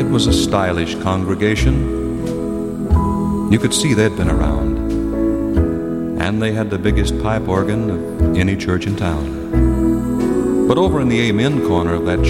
It was a stylish congregation. You could see they'd been around. And they had the biggest pipe organ of any church in town. But over in the amen corner of that